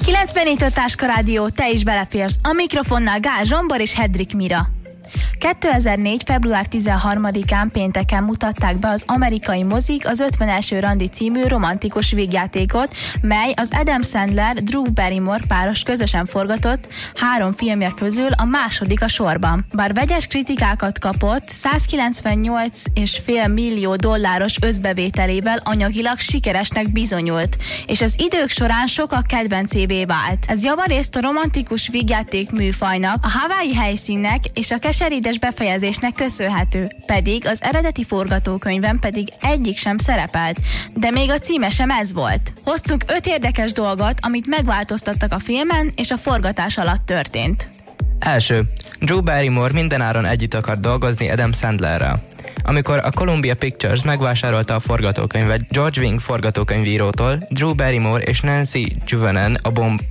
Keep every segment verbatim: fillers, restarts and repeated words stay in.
kilencvennégy Táska Rádió, te is beleférsz. A mikrofonnál Gál Zsombor és Hedrik Mira. kétezer-négy. február tizenharmadikán pénteken mutatták be az amerikai mozik az ötvenelső randi című romantikus vígjátékot, mely az Adam Sandler-Drew Barrymore páros közösen forgatott három filmje közül a második a sorban. Bár vegyes kritikákat kapott, százkilencvennyolc egész öt millió dolláros összbevételével anyagilag sikeresnek bizonyult, és az idők során sokak kedvencévé vált. Ez javarészt a romantikus vígjáték műfajnak, a Hawaii helyszínnek és a keserédes befejezésnek köszönhető, pedig az eredeti forgatókönyvben pedig egyik sem szerepelt, de még a címe sem ez volt. Hoztunk öt érdekes dolgot, amit megváltoztattak a filmen, és a forgatás alatt történt. Első. Drew Barrymore mindenáron együtt akar dolgozni Adam Sandlerrel. Amikor a Columbia Pictures megvásárolta a forgatókönyvet George Wing forgatókönyvírótól, Drew Barrymore és Nancy Juvenon, a bomb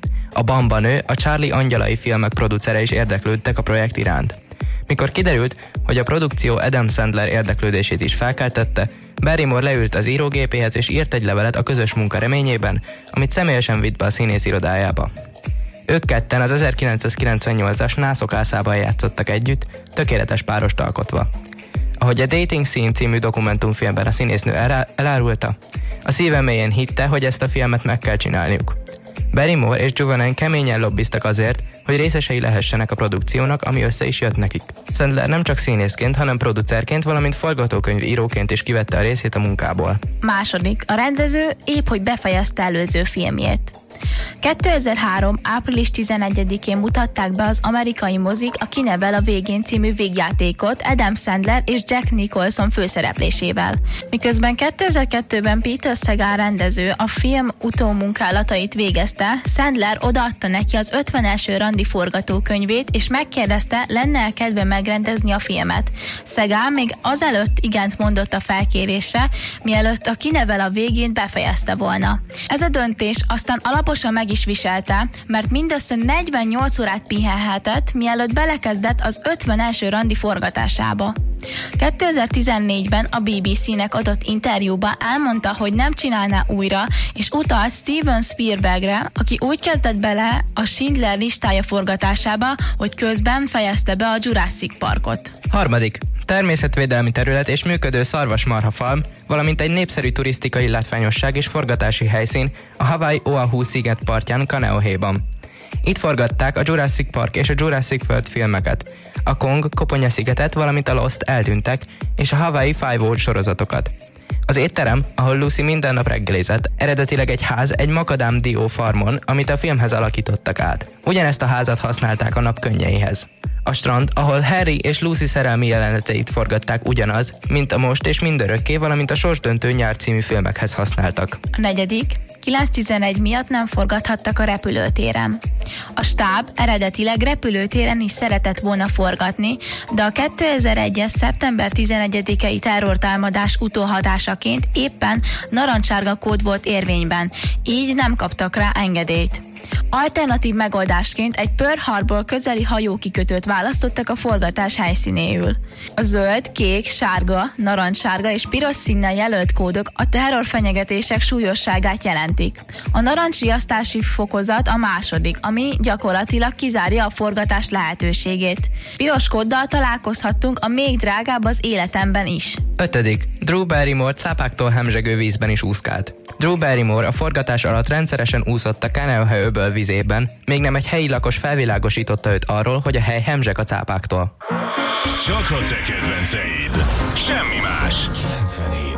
A Bamba nő, a Charlie angyalai filmek producere is érdeklődtek a projekt iránt. Mikor kiderült, hogy a produkció Adam Sandler érdeklődését is felkeltette, Barrymore leült az írógépéhez és írt egy levelet a közös munka reményében, amit személyesen vitt be a színész irodájába. Ők ketten az ezerkilencszázkilencvennyolcas nászokászában játszottak együtt, tökéletes párost alkotva. Ahogy a Dating Scene című dokumentumfilmben a színésznő elárulta, a szíve mélyén hitte, hogy ezt a filmet meg kell csinálniuk. Barrymore és Juvenon keményen lobbiztak azért, hogy részesei lehessenek a produkciónak, ami össze is jött nekik. Sandler nem csak színészként, hanem producerként, valamint forgatókönyv íróként is kivette a részét a munkából. Második. A rendező épp hogy befejezte előző filmjét. kétezer-három. április tizenegyedikén mutatták be az amerikai mozik a Kinevel a végén című vígjátékot Adam Sandler és Jack Nicholson főszereplésével. Miközben kétezer-kettőben Peter Segal rendező a film utómunkálatait végezte, Sandler odaadta neki az ötvenelső randi forgatókönyvét, és megkérdezte, lenne-e kedve megrendezni a filmet. Segal még azelőtt igent mondott a felkérésre, mielőtt a Kinevel a végén befejezte volna. Ez a döntés aztán alaposan meg is viselte, mert mindössze negyvennyolc órát pihenhetett, mielőtt belekezdett az ötvenelső randi forgatásába. kétezer-tizennégyben a bé bé cé-nek adott interjúban elmondta, hogy nem csinálná újra, és utalt Steven Spielbergre, aki úgy kezdett bele a Schindler listája forgatásába, hogy közben fejezte be a Jurassic Parkot. Harmadik. Természetvédelmi terület és működő szarvasmarha-farm, valamint egy népszerű turisztikai látványosság és forgatási helyszín a Hawaii Oahu sziget partján Kaneohéban. Itt forgatták a Jurassic Park és a Jurassic World filmeket, a Kong Koponya szigetet, valamint a Lost eltűntek, és a Hawaii Five-O sorozatokat. Az étterem, ahol Lucy minden nap reggelizett, eredetileg egy ház egy makadám dió farmon, amit a filmhez alakítottak át. Ugyanezt a házat használták a nap könnyeihez. A strand, ahol Harry és Lucy szerelmi jeleneteit forgatták, ugyanaz, mint a Most és Mindörökké, valamint a Sorsdöntő nyár című filmekhez használtak. A negyedik. kilenc tizenegy miatt nem forgathattak a repülőtéren. A stáb eredetileg repülőtéren is szeretett volna forgatni, de a kétezer-egyes. szeptember tizenegyedikei terrortámadás utóhatásaként éppen narancsárga kód volt érvényben, így nem kaptak rá engedélyt. Alternatív megoldásként egy Pearl Harbor közeli hajókikötőt választottak a forgatás helyszínéül. A zöld, kék, sárga, narancssárga és piros színnel jelölt kódok a terrorfenyegetések súlyosságát jelentik. A narancsriasztási fokozat a második, ami gyakorlatilag kizárja a forgatás lehetőségét. Piros kóddal találkozhattunk a még drágább az életemben is. Ötödik. Drew Barrymore cápáktól hemzsegő vízben is úszkált. Drew Barrymore a forgatás alatt rendszeresen úszott a Kaneohe-öböl vizében, még nem egy helyi lakos felvilágosította őt arról, hogy a hely hemzseg a cápáktól. Csak a te kedvenceid. Semmi más. kilencvenhét